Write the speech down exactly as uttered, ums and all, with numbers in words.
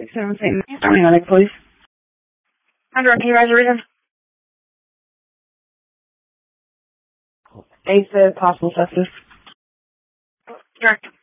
six seven Saint Dominic, please. Under, can you guys read him? They said possible sepsis. Direct.